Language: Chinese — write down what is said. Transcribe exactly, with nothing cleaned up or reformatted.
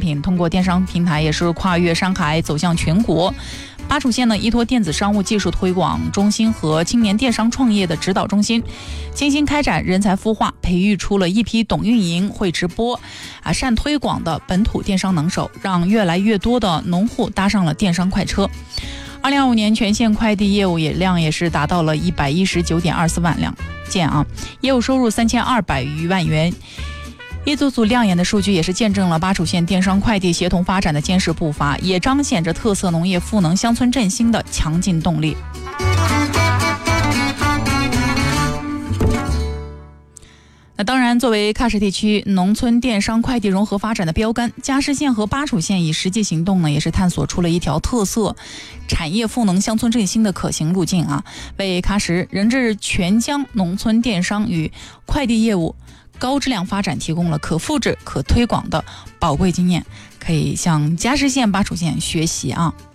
品，通过电商平台也是跨越山海走向全国。巴楚县呢，依托电子商务技术推广中心和青年电商创业的指导中心，精心开展人才孵化，培育出了一批懂运营、会直播、啊善推广的本土电商能手，让越来越多的农户搭上了电商快车。二零二五年全县快递业务也量也是达到了一百一十九点二四万辆件啊，业务收入三千二百余万元。一组组亮眼的数据也是见证了巴楚县电商快递协同发展的坚实步伐，也彰显着特色农业赋能乡村振兴的强劲动力。那当然，作为喀什地区农村电商快递融合发展的标杆，嘉实县和巴楚县以实际行动呢，也是探索出了一条特色产业赋能乡村振兴的可行路径啊，为喀什人至全疆农村电商与快递业务高质量发展提供了可复制、可推广的宝贵经验，可以向嘉实县、巴楚县学习啊。